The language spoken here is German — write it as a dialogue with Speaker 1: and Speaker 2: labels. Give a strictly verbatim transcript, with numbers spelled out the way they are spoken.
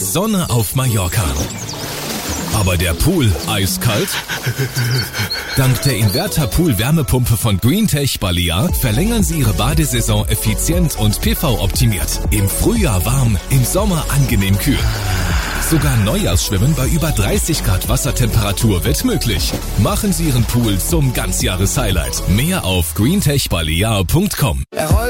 Speaker 1: Sonne auf Mallorca. Aber der Pool eiskalt? Dank der Inverter-Pool-Wärmepumpe von Greentech Balear verlängern Sie Ihre Badesaison effizient und P V-optimiert. Im Frühjahr warm, im Sommer angenehm kühl. Sogar Neujahrsschwimmen bei über dreißig Grad Wassertemperatur wird möglich. Machen Sie Ihren Pool zum Ganzjahres-Highlight. Mehr auf greentech balear punkt com.